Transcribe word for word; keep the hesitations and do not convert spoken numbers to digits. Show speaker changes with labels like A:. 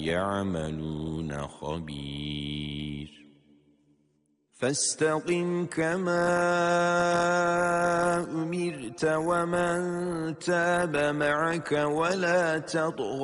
A: يعملون خبير فاستقم كما أمرت ومن تاب معك ولا تطغوا